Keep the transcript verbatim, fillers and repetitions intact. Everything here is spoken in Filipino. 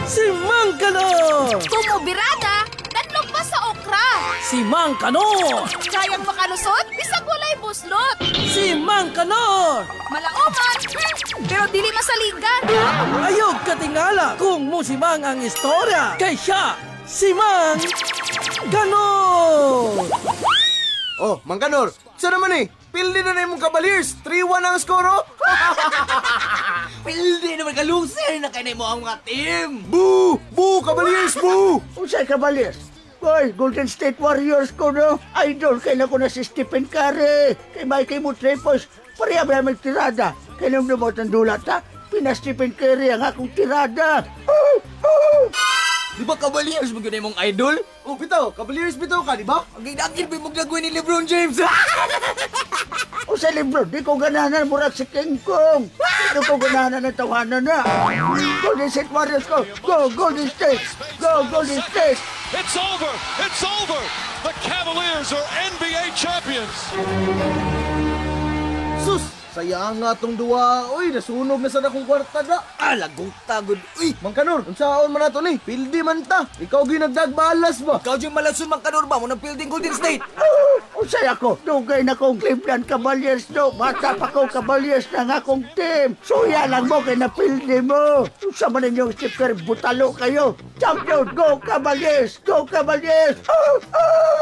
Si Mang Kanor! Kumubirada, danlog pa sa okra. Si Mang Kanor! Kayang makalusot, bisag walay buslot. Si Mang Kanor! Malauman, hmm, pero dili masaligan. Ayog katingala kung musimang ang istorya. Kay siya, si Mang Kanor! Oh, Mang Kanor, saan naman eh? Pildi na na yung Cavaliers. three one ang skoro. Pildi naman kalusin na kayo mo ang mga team! Boo! Boo! Cavaliers! Boo! Unsay Cavaliers? Boy, Golden State Warriors ko, no? Idol, kay na ko na si Stephen Curry. Kay Mikey Mutrepos, pareha ba may tirada? Kay nung lumot ang dulat, ha? Pina Stephen Curry ang akong tirada. Oh, oh. Di ba Cavaliers mo ganun mong idol? Oh, bitaw. Cavaliers bitaw ka, di ba? Ang gagawin mo yung maglagawin ni Lebron James! O sa libro, di ko ganahan murag si King Kong. Di ko ganahan ng tawanan na. Golden State Warriors ko. Go, Golden State! Go, Golden State! It's over! It's over! The Cavaliers are N B A champions! Sus! Sayang nga tong duwa. Uy, nasunog na sa akong kwarta da. Alagong tagod! Uy! Mang Kanor, unsaon man nato ni? Pildi man ta. Ikaw ginagdag balas ba? Ikaw yung malasun mang kanor ba mo ng fielding Golden State? O say ako, dugay na kong Cleveland Cavaliers, no? Bata pa ko Cavaliers ng akong team. Suya lang mo kay napildi mo. Sa man ninyong Steph Curry, butalo kayo. Champion, go Cavaliers! Go Cavaliers! Oh, oh!